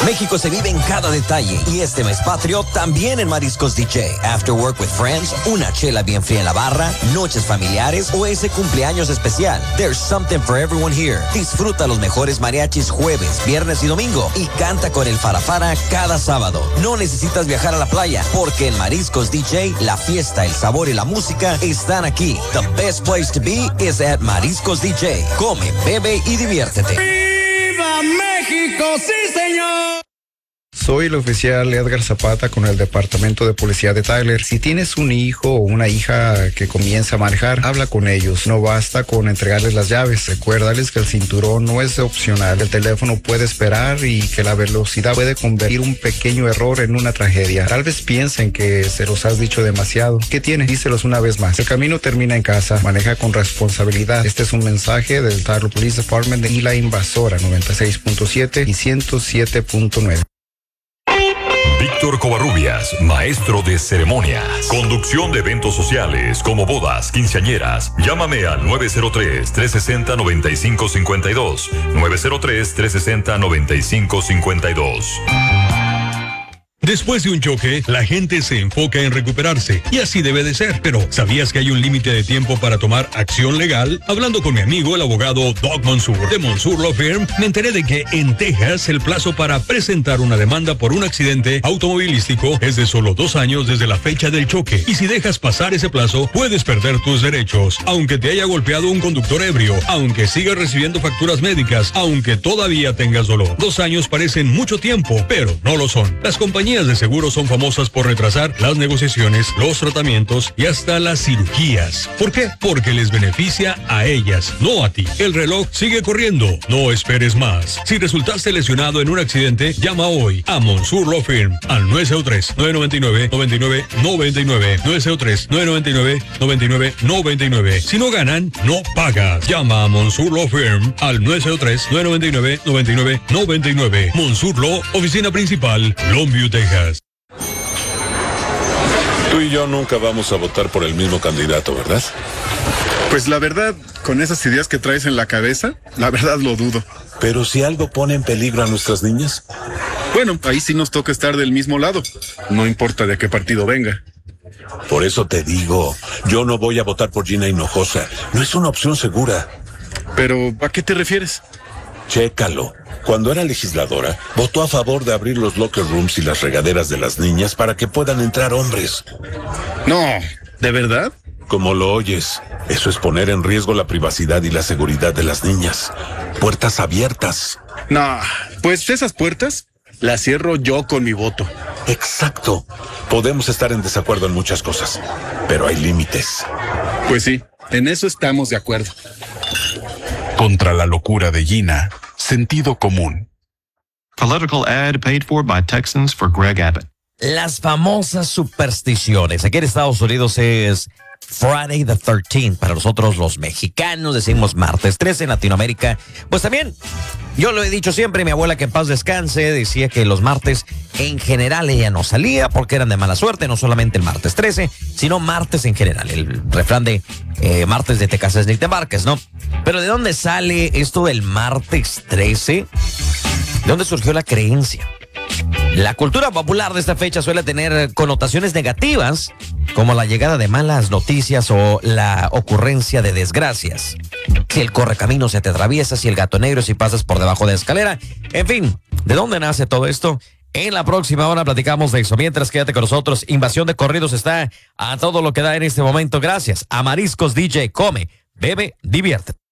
México se vive en cada detalle y este mes patrio también en Mariscos DJ. After work with friends, una chela bien fría en la barra, noches familiares o ese cumpleaños especial. There's something for everyone here. Disfruta los mejores mariachis jueves, viernes y domingo y canta con el Farafara cada sábado. No necesitas viajar a la playa porque en Mariscos DJ la fiesta, el sabor y la música están aquí. The best place to be is at Mariscos DJ. Come, bebe y diviértete. ¡Viva México! ¡Sí, señor! Soy el oficial Edgar Zapata con el Departamento de Policía de Tyler. Si tienes un hijo o una hija que comienza a manejar, habla con ellos. No basta con entregarles las llaves. Recuérdales que el cinturón no es opcional. El teléfono puede esperar y que la velocidad puede convertir un pequeño error en una tragedia. Tal vez piensen que se los has dicho demasiado. ¿Qué tiene? Díselos una vez más. El camino termina en casa. Maneja con responsabilidad. Este es un mensaje del Tyler Police Department y la Invasora 96.7 y 107.9. Víctor Covarrubias, maestro de ceremonias. Conducción de eventos sociales como bodas, quinceañeras. Llámame al 903-360-9552. 903-360-9552. Después de un choque, la gente se enfoca en recuperarse, y así debe de ser. Pero, ¿sabías que hay un límite de tiempo para tomar acción legal? Hablando con mi amigo, el abogado Doug Mansour, de Mansour Law Firm, me enteré de que en Texas el plazo para presentar una demanda por un accidente automovilístico es de solo 2 años desde la fecha del choque. Y si dejas pasar ese plazo, puedes perder tus derechos. Aunque te haya golpeado un conductor ebrio, aunque sigas recibiendo facturas médicas, aunque todavía tengas dolor. 2 años parecen mucho tiempo, pero no lo son. Las compañías de seguros son famosas por retrasar las negociaciones, los tratamientos y hasta las cirugías. ¿Por qué? Porque les beneficia a ellas, no a ti. El reloj sigue corriendo. No esperes más. Si resultaste lesionado en un accidente, llama hoy a Mansour Law Firm al 903-999-9999. 903-999-9999. Si no ganan, no pagas. Llama a Mansour Law Firm al 903-999-9999. Mansour Law, oficina principal, Longview, Texas. Tú y yo nunca vamos a votar por el mismo candidato, ¿verdad? Pues la verdad, con esas ideas que traes en la cabeza, la verdad lo dudo. Pero si algo pone en peligro a nuestras niñas. Bueno, ahí sí nos toca estar del mismo lado. No importa de qué partido venga. Por eso te digo, yo no voy a votar por Gina Hinojosa. No es una opción segura. Pero, ¿a qué te refieres? Chécalo. Cuando era legisladora, votó a favor de abrir los locker rooms y las regaderas de las niñas para que puedan entrar hombres. No, ¿de verdad? Como lo oyes, eso es poner en riesgo la privacidad y la seguridad de las niñas. Puertas abiertas. No, pues esas puertas las cierro yo con mi voto. Exacto. Podemos estar en desacuerdo en muchas cosas, pero hay límites. Pues sí, en eso estamos de acuerdo. Contra la locura de Gina, sentido común. Political ad paid for by Texans for Greg Abbott. Las famosas supersticiones. Aquí en Estados Unidos es Friday the 13th. Para nosotros los mexicanos decimos martes 13. En Latinoamérica, pues también, yo lo he dicho siempre, mi abuela, que en paz descanse, decía que los martes en general ella no salía porque eran de mala suerte, no solamente el martes 13, sino martes en general. El refrán de martes de te casas ni te embarques, ¿no? Pero ¿de dónde sale esto del martes 13? ¿De dónde surgió la creencia? La cultura popular de esta fecha suele tener connotaciones negativas, como la llegada de malas noticias o la ocurrencia de desgracias. Si el correcamino se te atraviesa, si el gato negro, si pasas por debajo de la escalera. En fin, ¿de dónde nace todo esto? En la próxima hora platicamos de eso. Mientras, quédate con nosotros. Invasión de Corridos está a todo lo que da en este momento. Gracias a Mariscos DJ. Come, bebe, diviértete.